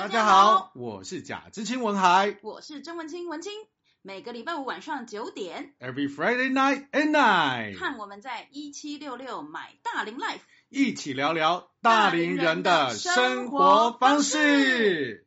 大家好，我是贾知青文海， 我是曾文清文清。每个礼拜五晚上9点 ，Every Friday night at night， 看我们在1766买大龄 Life， 一起聊聊大龄人的生活方式。